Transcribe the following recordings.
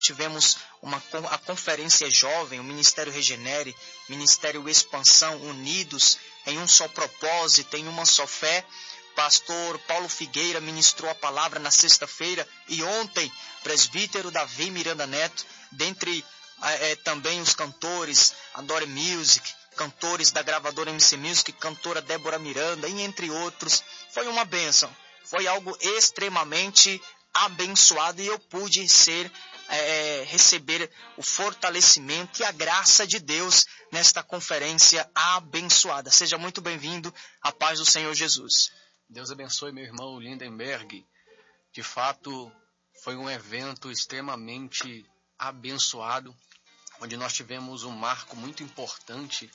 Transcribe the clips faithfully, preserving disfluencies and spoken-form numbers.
tivemos uma, a Conferência Jovem, o Ministério Regenere, Ministério Expansão, unidos em um só propósito, em uma só fé. Pastor Paulo Figueira ministrou a palavra na sexta-feira e ontem, presbítero Davi Miranda Neto, dentre é, também os cantores, Adore Music, cantores da gravadora M C Music, cantora Débora Miranda, e entre outros. Foi uma bênção, foi algo extremamente abençoado e eu pude ser, é, receber o fortalecimento e a graça de Deus nesta conferência abençoada. Seja muito bem-vindo, a paz do Senhor Jesus. Deus abençoe meu irmão Lindenberg. De fato, foi um evento extremamente abençoado, onde nós tivemos um marco muito importante,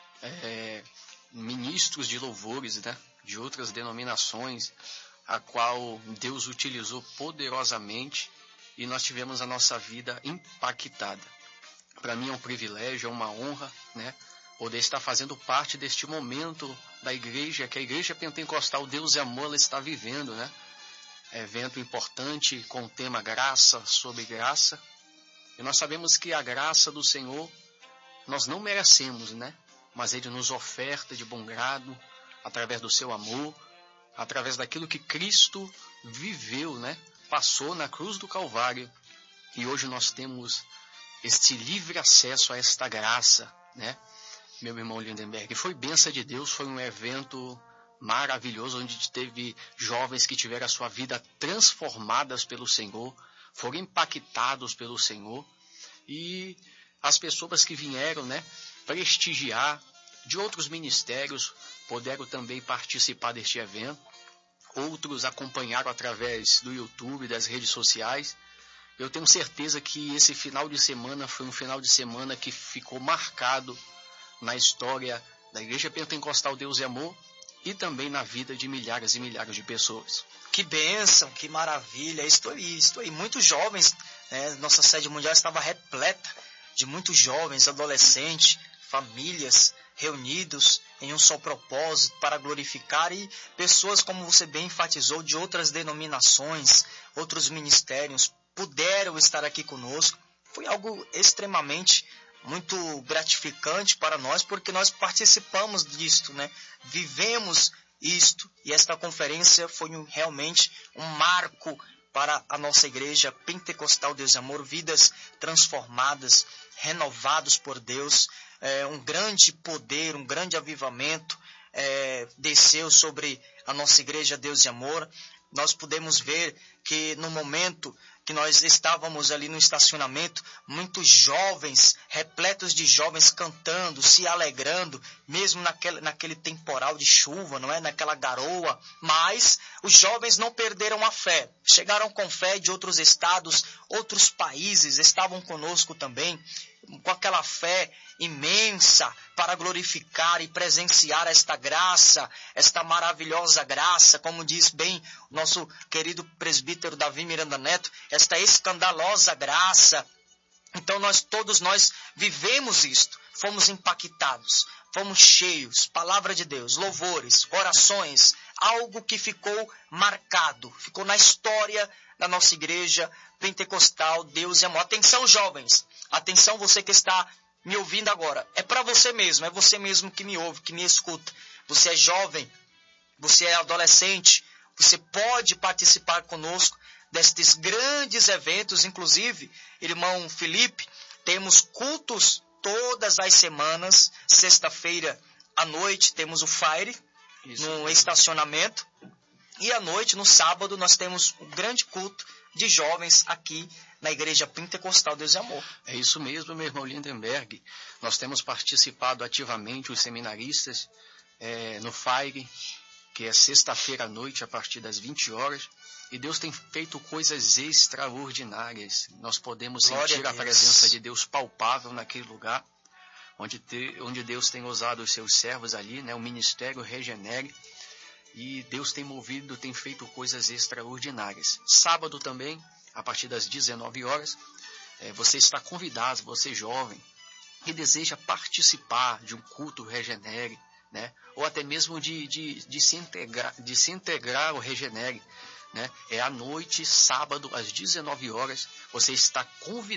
é, ministros de louvores, né, de outras denominações, a qual Deus utilizou poderosamente e nós tivemos a nossa vida impactada. Para mim é um privilégio, é uma honra, né, poder estar fazendo parte deste momento da igreja, que a Igreja Pentecostal Deus e Amor ela está vivendo, né? Evento importante com o tema graça sobre graça. E nós sabemos que a graça do Senhor nós não merecemos, né? Mas Ele nos oferta de bom grado, através do seu amor, através daquilo que Cristo viveu, né? Passou na cruz do Calvário. E hoje nós temos este livre acesso a esta graça, né? Meu irmão Lindenberg, foi bênção de Deus, foi um evento maravilhoso, onde teve jovens que tiveram a sua vida transformadas pelo Senhor, foram impactados pelo Senhor, e as pessoas que vieram, né, prestigiar de outros ministérios, puderam também participar deste evento, outros acompanharam através do YouTube, das redes sociais. Eu tenho certeza que esse final de semana foi um final de semana que ficou marcado na história da Igreja Pentecostal Deus e Amor e também na vida de milhares e milhares de pessoas. Que bênção, que maravilha, estou aí, estou aí. Muitos jovens, né? Nossa sede mundial estava repleta de muitos jovens, adolescentes, famílias reunidos em um só propósito para glorificar, e pessoas, como você bem enfatizou, de outras denominações, outros ministérios, puderam estar aqui conosco. Foi algo extremamente muito gratificante para nós, porque nós participamos disto, né? Vivemos isto, e esta conferência foi um, realmente um marco para a nossa Igreja Pentecostal Deus e Amor, vidas transformadas, renovados por Deus, é, um grande poder, um grande avivamento é, desceu sobre a nossa Igreja Deus e Amor. Nós pudemos ver que no momento que nós estávamos ali no estacionamento, muitos jovens, repletos de jovens cantando, se alegrando, mesmo naquele, naquele temporal de chuva, não é? Naquela garoa. Mas os jovens não perderam a fé. Chegaram com fé de outros estados, outros países estavam conosco também, com aquela fé imensa para glorificar e presenciar esta graça, esta maravilhosa graça, como diz bem o nosso querido presbítero Davi Miranda Neto, esta escandalosa graça. Então nós todos nós vivemos isto, fomos impactados, fomos cheios, palavra de Deus, louvores, orações, algo que ficou marcado, ficou na história da nossa Igreja Pentecostal Deus e Amor. Atenção, jovens, atenção, você que está me ouvindo agora, é para você mesmo, é você mesmo que me ouve, que me escuta. Você é jovem, você é adolescente, você pode participar conosco destes grandes eventos. Inclusive, irmão Felipe, temos cultos todas as semanas. Sexta-feira à noite temos o Fire Isso. no estacionamento, e à noite, no sábado, nós temos um grande culto de jovens aqui na Igreja Pentecostal Deus e Amor. É isso mesmo, meu irmão Lindenberg. Nós temos participado ativamente, os seminaristas, é, no Fire, que é sexta-feira à noite, a partir das vinte horas. E Deus tem feito coisas extraordinárias. Nós podemos Glória sentir a, a presença de Deus palpável naquele lugar, onde, te, onde Deus tem usado os seus servos ali, né, o Ministério Regenere. E Deus tem movido, tem feito coisas extraordinárias. Sábado também, a partir das dezenove horas, é, você está convidado, você jovem, que deseja participar de um culto Regenere, né? Ou até mesmo de, de, de, se integrar, de se integrar ao Regenere. né? É à noite, sábado, às dezenove horas. Você está convidado